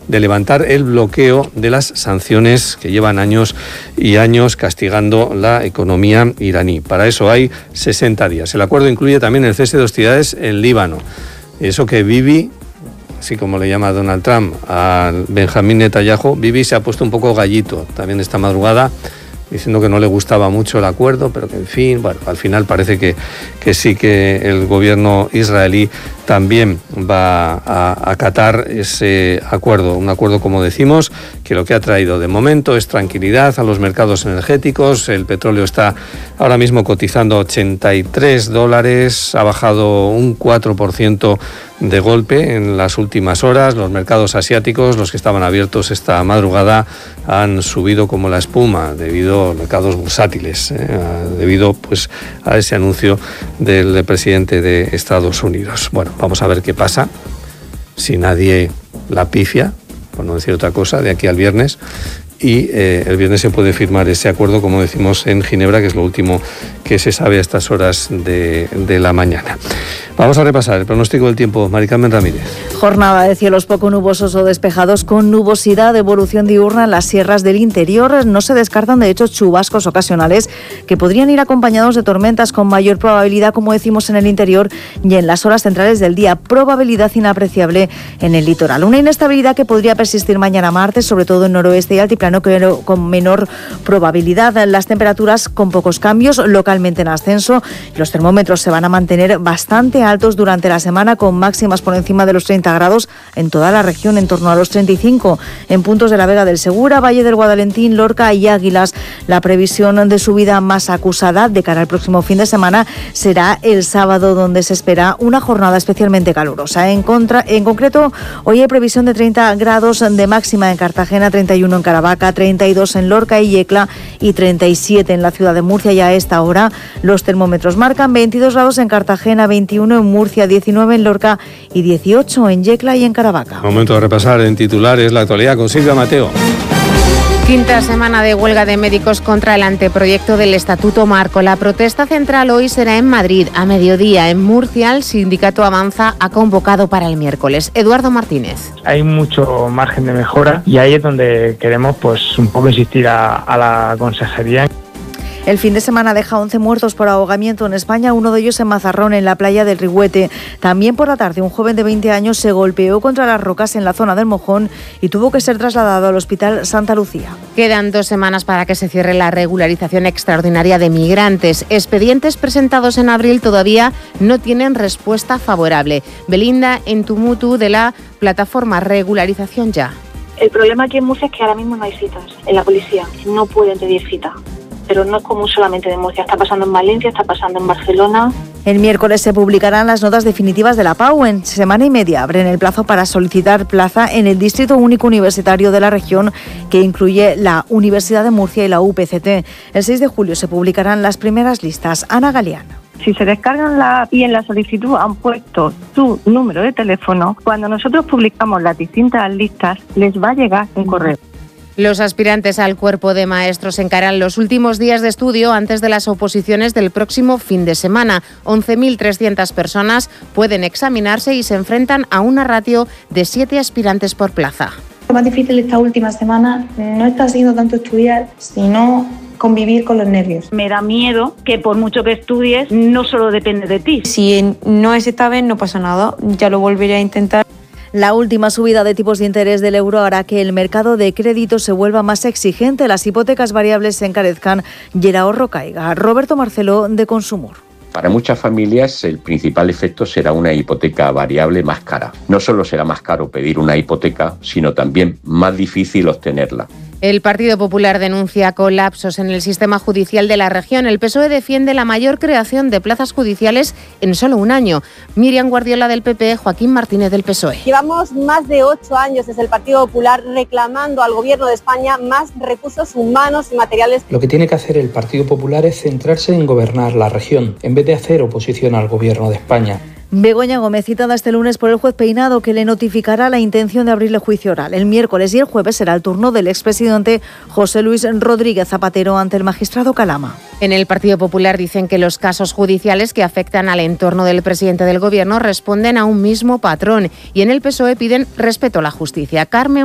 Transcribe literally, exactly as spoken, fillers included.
de levantar el bloqueo de las sanciones que llevan años y años castigando la economía iraní. Para eso hay sesenta días. El acuerdo incluye también el cese de hostilidades en Líbano. Eso que Bibi, así como le llama Donald Trump a Benjamín Netanyahu, Bibi se ha puesto un poco gallito también esta madrugada, diciendo que no le gustaba mucho el acuerdo, pero que en fin, bueno, al final parece que, que sí que el gobierno israelí también va a acatar ese acuerdo, un acuerdo, como decimos, que lo que ha traído de momento es tranquilidad a los mercados energéticos. El petróleo está ahora mismo cotizando ochenta y tres dólares, ha bajado un cuatro por ciento de golpe en las últimas horas. Los mercados asiáticos, los que estaban abiertos esta madrugada, han subido como la espuma debido a mercados bursátiles, eh, debido pues a ese anuncio del presidente de Estados Unidos. Bueno, vamos a ver qué pasa, si nadie la pifia, por no decir otra cosa, de aquí al viernes. Y eh, el viernes se puede firmar ese acuerdo, como decimos, en Ginebra, que es lo último que se sabe a estas horas de, de la mañana. Vamos a repasar el pronóstico del tiempo. Mari Carmen Ramírez. Jornada de cielos poco nubosos o despejados con nubosidad de evolución diurna en las sierras del interior. No se descartan, de hecho, chubascos ocasionales que podrían ir acompañados de tormentas con mayor probabilidad, como decimos, en el interior y en las horas centrales del día. Probabilidad inapreciable en el litoral. Una inestabilidad que podría persistir mañana martes, sobre todo en noroeste y altiplano, pero con menor probabilidad. Las temperaturas con pocos cambios, localmente en ascenso. Los termómetros se van a mantener bastante altos durante la semana, con máximas por encima de los treinta grados en toda la región, en torno a los treinta y cinco en puntos de la Vega del Segura, Valle del Guadalentín, Lorca y Águilas. La previsión de subida más acusada de cara al próximo fin de semana será el sábado, donde se espera una jornada especialmente calurosa. En, contra, en concreto, hoy hay previsión de treinta grados de máxima en Cartagena, treinta y uno en Caravaca, treinta y dos en Lorca y Yecla y treinta y siete en la ciudad de Murcia. Ya a esta hora los termómetros marcan veintidós grados en Cartagena, veintiuno en Murcia, diecinueve en Lorca y dieciocho en Yecla y en Caravaca. Momento de repasar en titulares la actualidad con Silvia Mateo. Quinta semana de huelga de médicos contra el anteproyecto del Estatuto Marco. La protesta central hoy será en Madrid. A mediodía en Murcia, el sindicato Avanza ha convocado para el miércoles. Eduardo Martínez. Hay mucho margen de mejora y ahí es donde queremos pues un poco insistir a, a la consejería. El fin de semana deja once muertos por ahogamiento en España, uno de ellos en Mazarrón, en la playa del Rigüete. También por la tarde, un joven de veinte años se golpeó contra las rocas en la zona del Mojón y tuvo que ser trasladado al Hospital Santa Lucía. Quedan dos semanas para que se cierre la regularización extraordinaria de migrantes. Expedientes presentados en abril todavía no tienen respuesta favorable. Belinda Entumutu, de la plataforma Regularización Ya. El problema aquí en Murcia es que ahora mismo no hay citas en la policía, no pueden pedir cita. Pero no es común solamente de Murcia, está pasando en Valencia, está pasando en Barcelona. El miércoles se publicarán las notas definitivas de la P A U. En semana y media abren el plazo para solicitar plaza en el Distrito Único Universitario de la región, que incluye la Universidad de Murcia y la U P C T. El seis de julio se publicarán las primeras listas. Ana Galeano. Si se descargan la y en la solicitud han puesto su número de teléfono, cuando nosotros publicamos las distintas listas, les va a llegar un correo. Los aspirantes al cuerpo de maestros encaran los últimos días de estudio antes de las oposiciones del próximo fin de semana. once mil trescientas personas pueden examinarse y se enfrentan a una ratio de siete aspirantes por plaza. Lo más difícil esta última semana no está siendo tanto estudiar, sino convivir con los nervios. Me da miedo que por mucho que estudies, no solo depende de ti. Si no es esta vez, no pasa nada, ya lo volveré a intentar. La última subida de tipos de interés del euro hará que el mercado de crédito se vuelva más exigente, las hipotecas variables se encarezcan y el ahorro caiga. Roberto Marcelo, de Consumor. Para muchas familias el principal efecto será una hipoteca variable más cara. No solo será más caro pedir una hipoteca, sino también más difícil obtenerla. El Partido Popular denuncia colapsos en el sistema judicial de la región. El P S O E defiende la mayor creación de plazas judiciales en solo un año. Miriam Guardiola del P P, Joaquín Martínez del P S O E. Llevamos más de ocho años desde el Partido Popular reclamando al Gobierno de España más recursos humanos y materiales. Lo que tiene que hacer el Partido Popular es centrarse en gobernar la región, en vez de hacer oposición al Gobierno de España. Begoña Gómez, citada este lunes por el juez Peinado, que le notificará la intención de abrirle juicio oral. El miércoles y el jueves será el turno del expresidente José Luis Rodríguez Zapatero ante el magistrado Calama. En el Partido Popular dicen que los casos judiciales que afectan al entorno del presidente del Gobierno responden a un mismo patrón y en el P S O E piden respeto a la justicia. Carmen